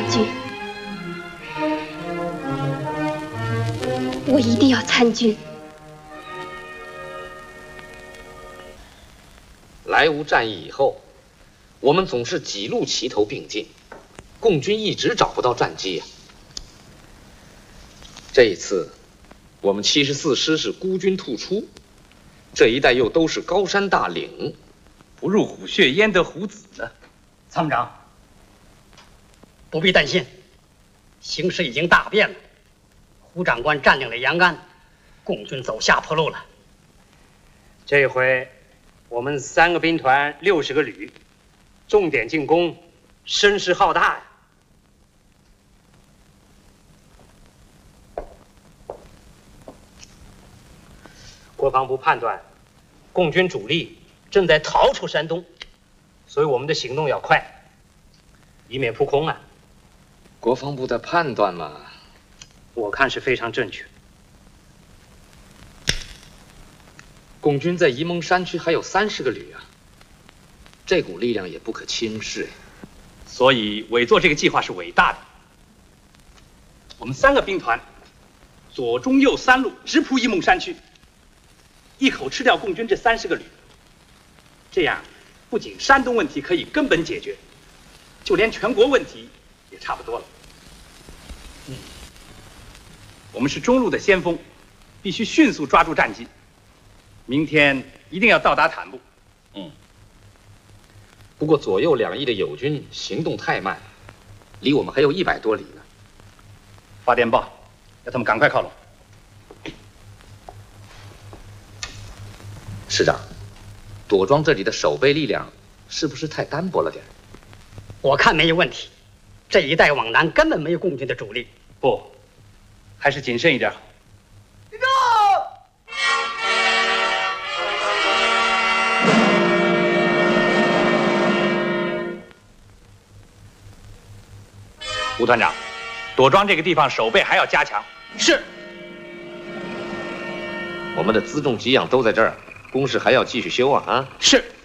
将军，我一定要参军。 莱芜战役以后，我们总是几路齐头并进，共军一直找不到战机呀。这一次，我们74师是孤军突出，这一带又都是高山大岭， 不入虎穴焉得虎子呢。 参谋长，不必担心，形势已经大变了。胡长官占领了延安，共军走下坡路了。这回我们3个兵团60个旅，重点进攻，声势浩大呀。国防部判断，共军主力正在逃出山东，所以我们的行动要快，以免扑空啊。 国防部的判断嘛， 我看是非常正确。 共军在沂蒙山区还有30个旅啊，这股力量也不可轻视。 所以委座这个计划是伟大的。我们3个兵团，左中右3路直扑沂蒙山区，一口吃掉共军这30个旅。这样，不仅山东问题可以根本解决，就连全国问题也差不多了。我们是中路的先锋，必须迅速抓住战机。明天一定要到达坦布。 不过左右2翼的友军行动太慢，离我们还有100多里呢。 发电报，要他们赶快靠拢。 师长，朵庄这里的守备力量是不是太单薄了点？ 我看没有问题，这一带往南根本没有共军的主力。 不，还是谨慎一点好。吴团长，朵庄这个地方守备还要加强。 是。 我们的辎重给养都在这儿，工事还要继续修啊！ 是。